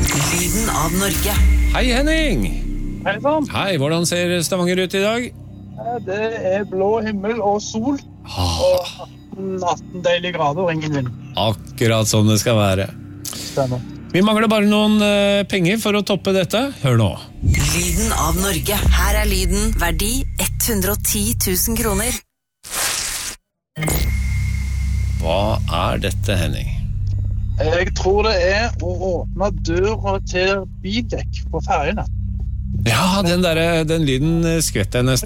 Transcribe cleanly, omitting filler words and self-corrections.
Lyden av Norge. Hei Henning! Hei sann. Hei, hvordan ser Stavanger ut i dag? Det blå himmel og sol, og 18 deilige grader og ingen vind. Akkurat som det skal være. Stemmer. Vi mangler bare noen penger for å toppe dette. Hør nå. Lyden av Norge. Her er lyden verdi 110 000 kroner. Hva er dette, Henning? Jeg tror det er å åpne døra til bildekk på fergene. Ja, den lyden skvetter jeg nesten.